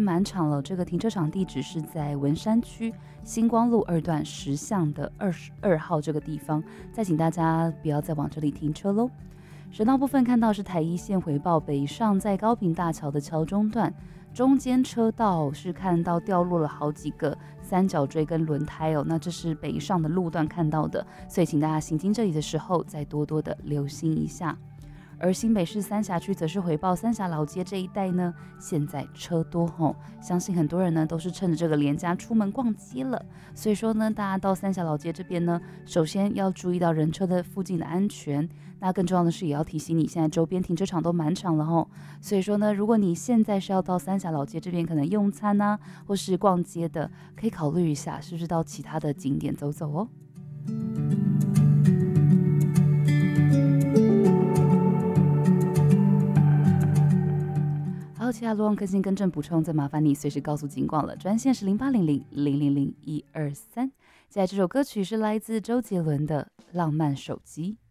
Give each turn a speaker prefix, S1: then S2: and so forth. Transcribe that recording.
S1: 满场了。这个停车场地址是在文山区星光路2段10巷的22号这个地方，再请大家不要再往这里停车喽。省道部分看到是台一线回报北上，在高屏大桥的桥中段，中间车道是看到掉落了好几个三角锥跟轮胎哦，那这是北上的路段看到的，所以请大家行经这里的时候再多多的留心一下。而新北市三峡区则是回报三峡老街这一带呢，现在车多吼，相信很多人呢都是趁着这个连假出门逛街了，所以说呢，大家到三峡老街这边呢，首先要注意到人车的附近的安全，那更重要的是也要提醒你，现在周边停车场都满场了吼，所以说呢，如果你现在是要到三峡老街这边可能用餐啊，或是逛街的，可以考虑一下是不是到其他的景点走走哦。其他路况更新更正补充，再麻烦你随时告诉警广了。专线是0800000123。接下来这首歌曲是来自周杰伦的《浪漫手机》。